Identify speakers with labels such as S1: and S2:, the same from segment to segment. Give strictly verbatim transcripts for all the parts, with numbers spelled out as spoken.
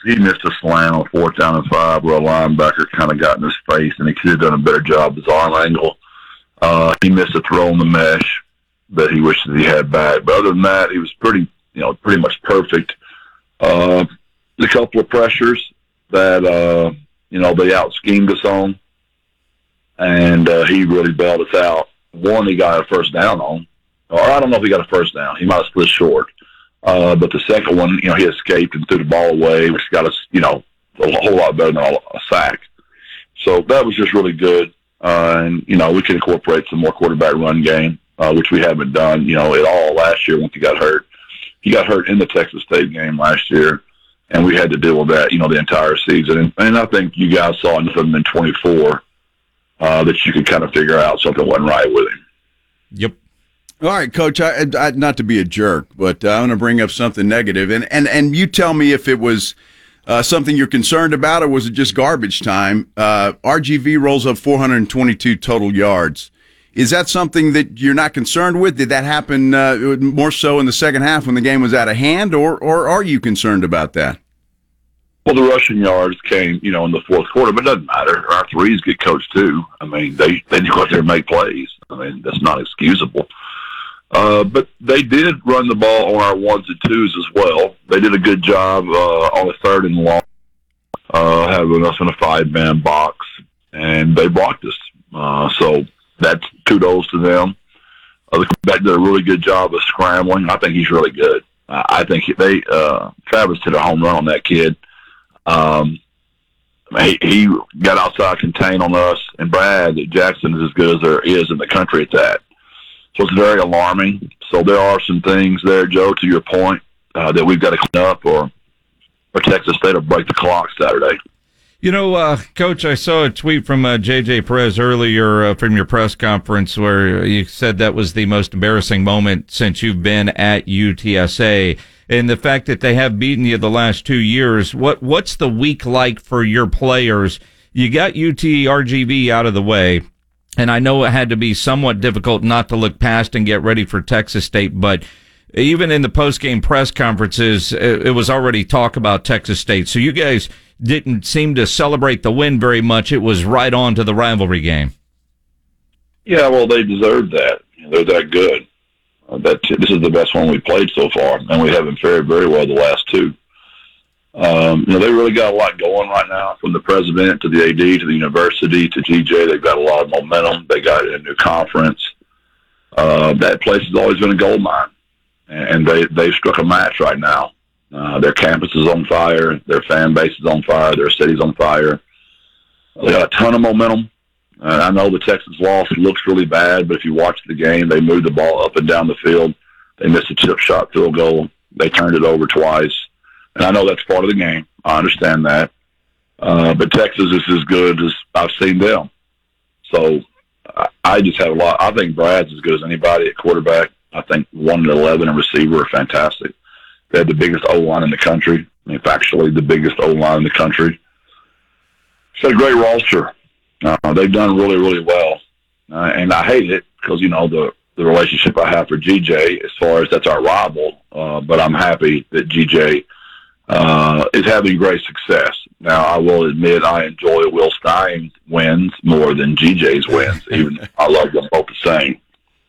S1: he missed a slant on fourth down and five where a linebacker kind of got in his face, and he could have done a better job with his arm angle. Uh, he missed a throw in the mesh that he wishes he had back. But other than that, he was pretty, you know, pretty much perfect. Uh, a couple of pressures that, uh, you know, they out-schemed us on, and uh, he really bailed us out. One, he got a first down on, or I don't know if he got a first down. He might have split short. Uh, but the second one, you know, he escaped and threw the ball away, which got us, you know, a whole lot better than a, a sack. So that was just really good. Uh, and, you know, we can incorporate some more quarterback run game, uh, which we haven't done, you know, at all last year once he got hurt. He got hurt in the Texas State game last year, and we had to deal with that, you know, the entire season. And, and I think you guys saw enough of him in twenty-four uh, that you could kind of figure out something wasn't right with him.
S2: Yep.
S3: All right, Coach, I, I, not to be a jerk, but uh, I want to bring up something negative. And, and, and you tell me if it was uh, something you're concerned about or was it just garbage time. Uh, R G V rolls up four hundred twenty-two total yards. Is that something that you're not concerned with? Did that happen uh, more so in the second half when the game was out of hand, or, or are you concerned about that?
S1: Well, the rushing yards came, you know, in the fourth quarter, but it doesn't matter. Our threes get coached too. I mean, they, they go out there and make plays. I mean, that's not excusable. Uh, but they did run the ball on our ones and twos as well. They did a good job uh, on the third and long, uh, having us in a five-man box, and they blocked us. Uh, so that's kudos to them. Uh, the quarterback did a really good job of scrambling. I think he's really good. Uh, I think they uh, Travis hit a home run on that kid. Um, he, he got outside contain on us, and Brad Jackson is as good as there is in the country at that. So it's very alarming. So there are some things there, Joe, to your point, uh, that we've got to clean up, or, or Texas State will break the clock Saturday.
S2: You know, uh, Coach, I saw a tweet from uh, J J Perez earlier uh, from your press conference where you said that was the most embarrassing moment since you've been at U T S A. And the fact that they have beaten you the last two years, what what's the week like for your players? You got U T R G V out of the way, and I know it had to be somewhat difficult not to look past and get ready for Texas State, but even in the post-game press conferences, it, it was already talk about Texas State. So you guys didn't seem to celebrate the win very much. It was right on to the rivalry game.
S1: Yeah, well, they deserved that. They're that good. Uh, that this is the best one we played so far, and we haven't fared very well the last two. Um, you know, they really got a lot going right now, from the president to the A D to the university to G J. They've got a lot of momentum. They got a new conference. Uh, that place has always been a gold mine, and they they've struck a match right now. Uh, their campus is on fire. Their fan base is on fire. Their city's on fire. They got a ton of momentum. Uh, I know the Texas loss looks really bad, but if you watch the game, they moved the ball up and down the field. They missed a chip shot field goal. They turned it over twice. And I know that's part of the game. I understand that. Uh, but Texas is as good as I've seen them. So I, I just have a lot. I think Brad's as good as anybody at quarterback. I think one and eleven and receiver are fantastic. They have the biggest O-line in the country. I mean, factually, the biggest O-line in the country. It's a great roster. Uh, they've done really, really well. Uh, and I hate it because, you know, the, the relationship I have for G J, as far as that's our rival. Uh, but I'm happy that G J uh, is having great success. Now, I will admit I enjoy Will Stein's wins more than G J's wins, even though I love them both the same.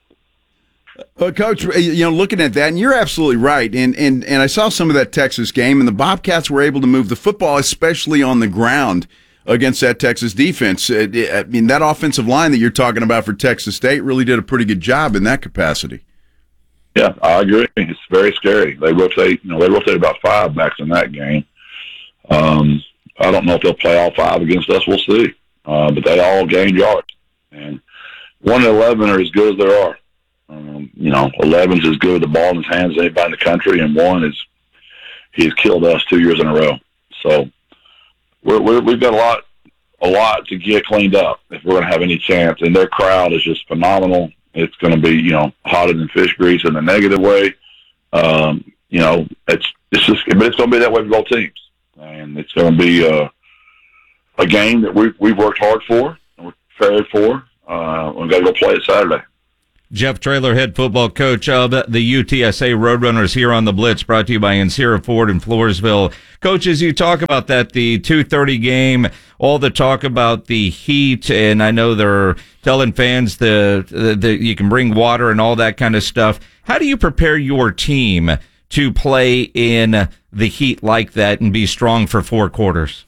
S3: Well, Coach, you know, looking at that, and you're absolutely right. And, and and I saw some of that Texas game, and the Bobcats were able to move the football, especially on the ground, against that Texas defense. I mean, that offensive line that you're talking about for Texas State really did a pretty good job in that capacity.
S1: Yeah, I agree. It's very scary. They rotate, you know, they rotate about five backs in that game. Um, I don't know if they'll play all five against us. We'll see. Uh, but they all gained yards, and one and eleven are as good as there are. Um, you know, eleven's as good with the ball in his hands as anybody in the country, and one is he's killed us two years in a row. So we're, we're, we've got a lot, a lot to get cleaned up if we're going to have any chance. And their crowd is just phenomenal. It's going to be, you know, hotter than fish grease in a negative way. Um, you know, it's it's just, but it's going to be that way for both teams, and it's going to be uh, a game that we we've worked hard for and we're prepared for. Uh, we've got to go play it Saturday.
S2: Jeff Traylor, head football coach of the U T S A Roadrunners, here on the Blitz, brought to you by Ancira Ford in Floresville. Coach, as you talk about that, the two thirty game, all the talk about the heat, and I know they're telling fans the, the, the you can bring water and all that kind of stuff. How do you prepare your team to play in the heat like that and be strong for four quarters?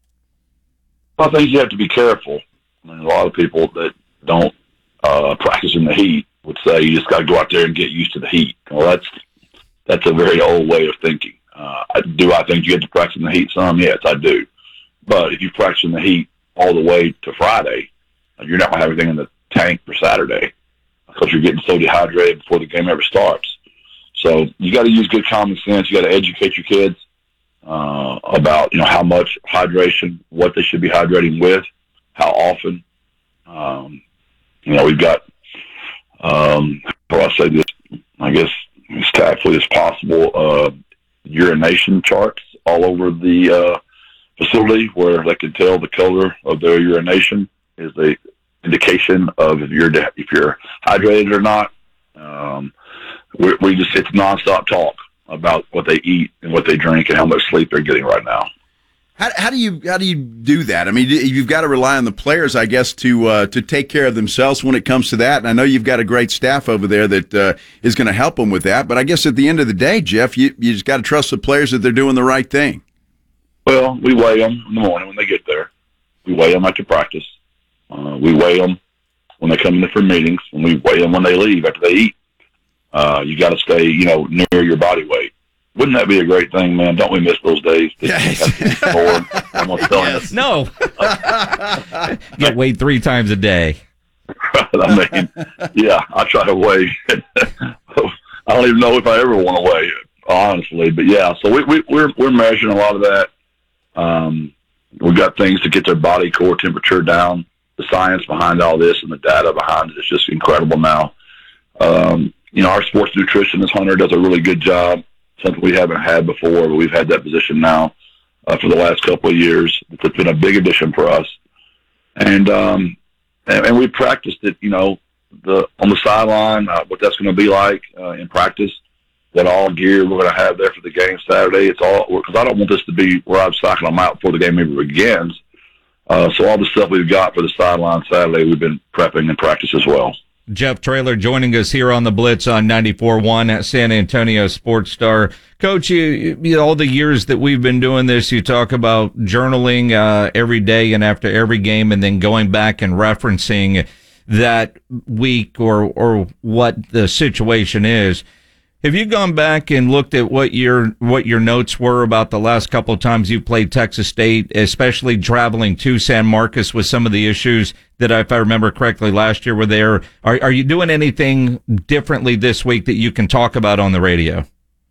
S1: I think you have to be careful. I mean, a lot of people that don't uh, practice in the heat would say you just got to go out there and get used to the heat. Well, that's that's a very old way of thinking. Uh, do I think you get to practice in the heat some? Yes, I do. But if you practice in the heat all the way to Friday, you're not going to have everything in the tank for Saturday because you're getting so dehydrated before the game ever starts. So you got to use good common sense. You got to educate your kids uh, about, you know, how much hydration, what they should be hydrating with, how often. Um, you know, we've got, um, how do I say this, I guess as tactfully as possible, uh, urination charts all over the uh, facility where they can tell the color of their urination is the indication of if you're, if you're hydrated or not. Um, we, we just, it's nonstop talk about what they eat and what they drink and how much sleep they're getting right now.
S3: How, how do you how do you do that? I mean, you've got to rely on the players, I guess, to uh, to take care of themselves when it comes to that. And I know you've got a great staff over there that uh, is going to help them with that. But I guess at the end of the day, Jeff, you you just got to trust the players that they're doing the right thing.
S1: Well, we weigh them in the morning when they get there. We weigh them after practice. Uh, we weigh them when they come in for meetings, and we weigh them when they leave after they eat. Uh, you got to stay, you know, near your body weight. Wouldn't that be a great thing, man? Don't we miss those days?
S3: Yes.
S1: Yes.
S2: No. Get weighed three times a day.
S1: I mean, yeah, I try to weigh. I don't even know if I ever want to weigh it, honestly. But yeah, so we, we, we're we're measuring a lot of that. Um, we've got things to get their body core temperature down. The science behind all this and the data behind it is just incredible now. Um, you know, our sports nutritionist Hunter does a really good job. Something we haven't had before, but we've had that position now uh, for the last couple of years. It's been a big addition for us, and um, and, and we practiced it. You know, the on the sideline, uh, what that's going to be like uh, in practice. That all gear we're going to have there for the game Saturday. It's all because I don't want this to be where I'm cycling them out before the game even begins. Uh, so all the stuff we've got for the sideline Saturday, we've been prepping and practice as well.
S2: Jeff Traylor joining us here on the Blitz on ninety-four point one at San Antonio Sports Star. Coach, you, you, all the years that we've been doing this, you talk about journaling uh, every day and after every game, and then going back and referencing that week or or what the situation is. Have you gone back and looked at what your what your notes were about the last couple of times you played Texas State, especially traveling to San Marcos with some of the issues that, if I remember correctly, last year were there? Are, are you doing anything differently this week that you can talk about on the radio?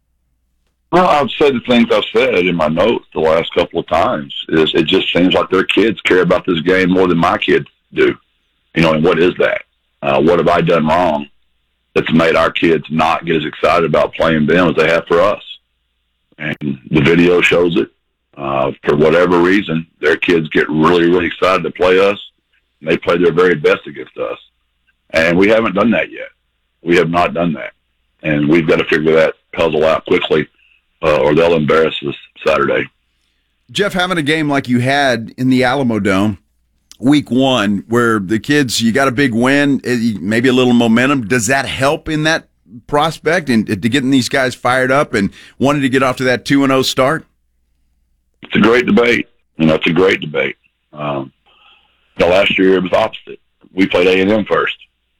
S1: Well, I've said the things I've said in my notes the last couple of times. Is it just seems like their kids care about this game more than my kids do. You know, and what is that? Uh, what have I done wrong that's made our kids not get as excited about playing them as they have for us? And the video shows it. Uh, for whatever reason, their kids get really, really excited to play us, and they play their very best against us. And we haven't done that yet. We have not done that. And we've got to figure that puzzle out quickly, uh, or they'll embarrass us Saturday.
S3: Jeff, having a game like you had in the Alamo Dome, week one, where the kids, you got a big win, maybe a little momentum. Does that help in that prospect and to getting these guys fired up and wanting to get off to that two and oh start?
S1: It's a great debate. You know, it's a great debate. Um, the last year it was opposite. We played A and M first,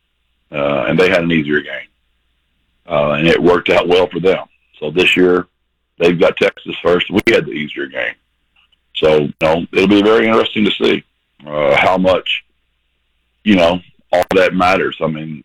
S1: uh, and they had an easier game, uh, and it worked out well for them. So this year they've got Texas first. We had the easier game. So, you know, it'll be very interesting to see Uh, how much, you know, all that matters. I mean,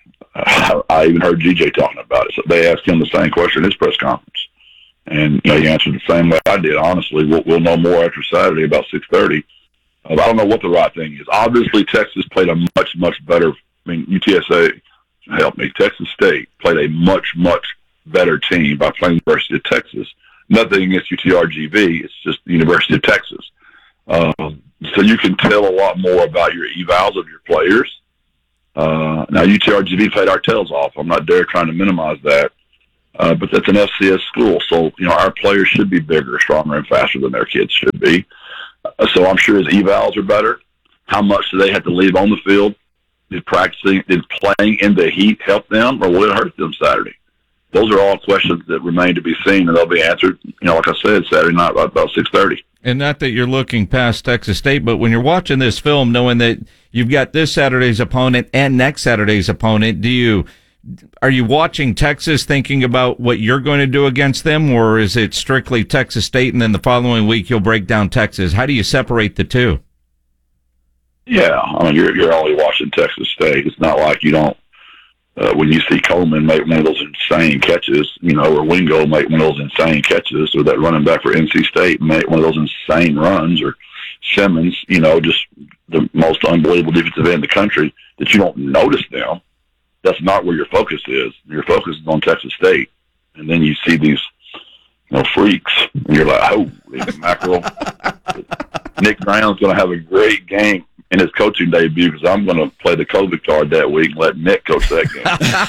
S1: I, I even heard G J talking about it. So they asked him the same question in his press conference. And, you know, he answered the same way I did. Honestly, we'll, we'll know more after Saturday about six thirty. Uh, I don't know what the right thing is. Obviously, Texas played a much, much better, I mean, U T S A, help me, Texas State played a much, much better team by playing the University of Texas. Nothing against U T R G V. It's just the University of Texas. Um, So you can tell a lot more about your evals of your players Uh, now, U T R G V played our tails off. I'm not dare trying to minimize that. Uh, but that's an F C S school, so, you know, our players should be bigger, stronger, and faster than their kids should be. Uh, so I'm sure his evals are better. How much do they have to leave on the field? Did practicing, did playing in the heat help them, or will it hurt them Saturday? Those are all questions that remain to be seen, and they'll be answered, you know, like I said, Saturday night about, about six thirty.
S2: And not that you're looking past Texas State, but when you're watching this film, knowing that you've got this Saturday's opponent and next Saturday's opponent, do you are you watching Texas thinking about what you're going to do against them, or is it strictly Texas State and then the following week you'll break down Texas? How do you separate the two?
S1: Yeah, I mean, you're you're only watching Texas State. It's not like you don't. Uh, when you see Coleman make one of those insane catches, you know, or Wingo make one of those insane catches, or that running back for N C State make one of those insane runs, or Simmons, you know, just the most unbelievable defensive end in the country, that you don't notice them. That's not where your focus is. Your focus is on Texas State. And then you see these, you know, freaks, and you're like, oh, mackerel. Nick Brown's going to have a great game in his coaching debut, because I'm going to play the COVID card that week and let Nick coach that game.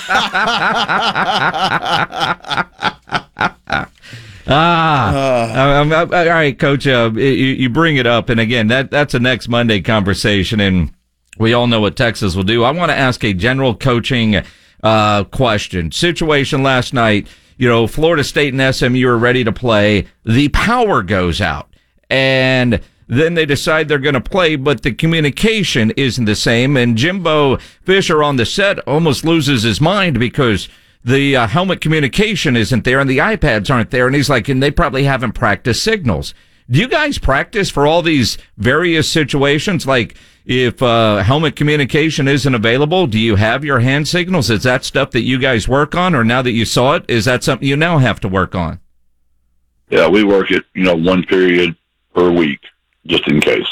S2: ah, uh, um, uh, all right, Coach. Uh, you, you bring it up, and again, that that's a next Monday conversation, and we all know what Texas will do. I want to ask a general coaching uh, question. Situation last night. You know, Florida State and S M U are ready to play. The power goes out, and then they decide they're going to play, but the communication isn't the same. And Jimbo Fisher on the set almost loses his mind because the uh, helmet communication isn't there and the iPads aren't there. And he's like, and they probably haven't practiced signals. Do you guys practice for all these various situations? Like if uh, helmet communication isn't available, do you have your hand signals? Is that stuff that you guys work on? Or now that you saw it, is that something you now have to work on?
S1: Yeah, we work it, you know, one period per week, just in case.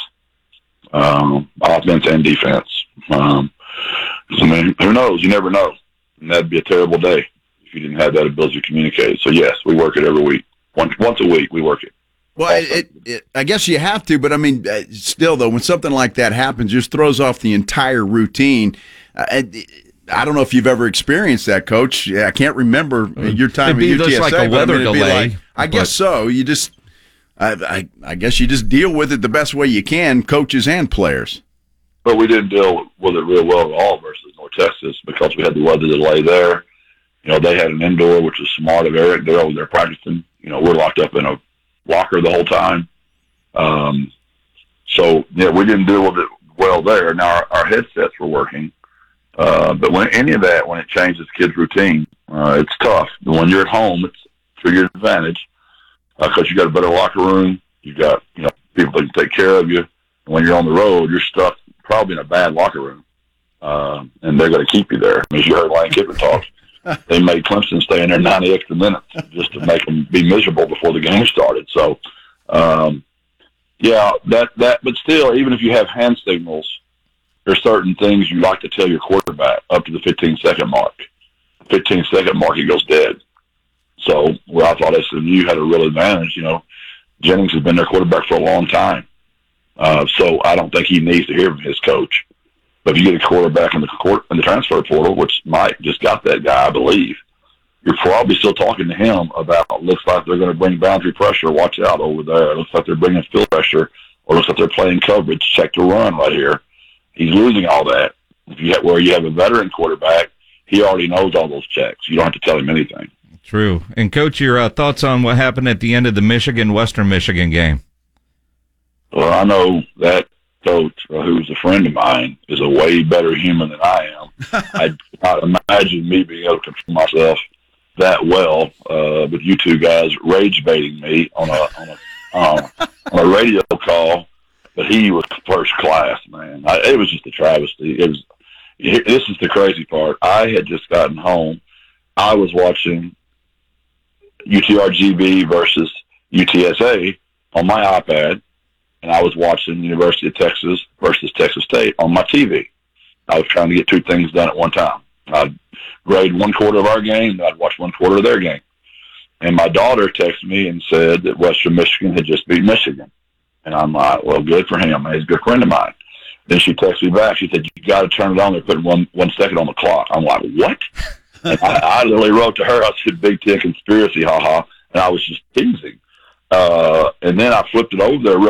S1: Um, offense and defense. Um, I mean, who knows? You never know. And that'd be a terrible day if you didn't have that ability to communicate. So, yes, we work it every week. Once, once a week, we work it.
S3: Well, it, it, it, I guess you have to, but I mean, uh, still, though, when something like that happens, it just throws off the entire routine. Uh, I, I don't know if you've ever experienced that, Coach. I can't remember your time at U T S A.
S2: It'd be like a weather
S3: I mean,
S2: delay.
S3: Like, I guess so. You just, I, I, I guess you just deal with it the best way you can, coaches and players.
S1: But we didn't deal with it real well at all versus North Texas because we had the weather delay there. You know, they had an indoor, which was smart of Eric. They're over there practicing. You know, we're locked up in a locker the whole time. Um, so, yeah, we didn't deal with it well there. Now, our, our headsets were working. Uh, but when any of that, when it changes kids' routine, uh, it's tough. But when you're at home, it's to your advantage because uh, you got a better locker room. You got, you know, people that can take care of you. And when you're on the road, you're stuck probably in a bad locker room. Uh, and they're going to keep you there. As you heard Lane Kiffin talk, they made Clemson stay in there ninety extra minutes just to make them be miserable before the game started. So, um, yeah, that, that, but still, even if you have hand signals, there's certain things you like to tell your quarterback up to the fifteen second mark. fifteen second mark, he goes dead. So, well, I thought S M U had a real advantage. You know, Jennings has been their quarterback for a long time. Uh, so I don't think he needs to hear from his coach. But if you get a quarterback in the court, in the transfer portal, which Mike just got that guy, I believe, you're probably still talking to him about, looks like they're going to bring boundary pressure. Watch out over there. It looks like they're bringing field pressure, or looks like they're playing coverage. Check the run right here. He's losing all that. If you have, where you have a veteran quarterback, he already knows all those checks. You don't have to tell him anything.
S2: True. And, Coach, your uh, thoughts on what happened at the end of the Michigan-Western Michigan game?
S1: Well, I know that coach, uh, who's a friend of mine, is a way better human than I am. I cannot imagine me being able to control myself that well uh, with you two guys rage baiting me on a on a uh, on a radio call. But he was first class, man. I, it was just a travesty. It was. This is the crazy part. I had just gotten home. I was watching U T R G V versus U T S A on my iPad, and I was watching University of Texas versus Texas State on my T V. I was trying to get two things done at one time. I'd grade one quarter of our game, and I'd watch one quarter of their game. And my daughter texted me and said that Western Michigan had just beat Michigan. And I'm like, well, good for him. He's a good friend of mine. Then she texted me back. She said, "You got to turn it on. They're putting one one second on the clock." I'm like, "What?" And I, I literally wrote to her. I said, "Big Ten conspiracy, haha," and I was just teasing. Uh, and then I flipped it over there real